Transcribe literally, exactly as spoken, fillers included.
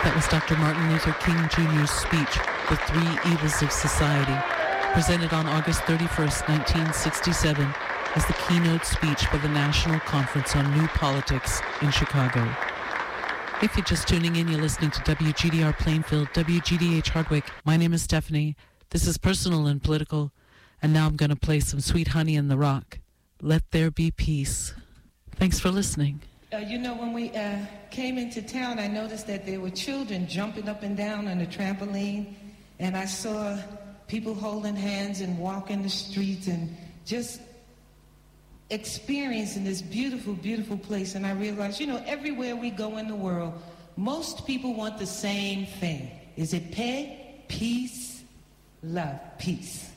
That was Doctor Martin Luther King Junior's speech, The Three Evils of Society, presented on August thirty-first, nineteen sixty-seven, as the keynote speech for the National Conference on New Politics in Chicago. If you're just tuning in, you're listening to W G D R Plainfield, W G D H Hardwick. My name is Stephanie. This is Personal and Political, and now I'm going to play some Sweet Honey in the Rock. Let There Be Peace. Thanks for listening. Uh, you know, when we uh, came into town, I noticed that there were children jumping up and down on the trampoline, and I saw people holding hands and walking the streets and just experiencing this beautiful, beautiful place. And I realized, you know, everywhere we go in the world, most people want the same thing. Is it pay, peace, love, peace.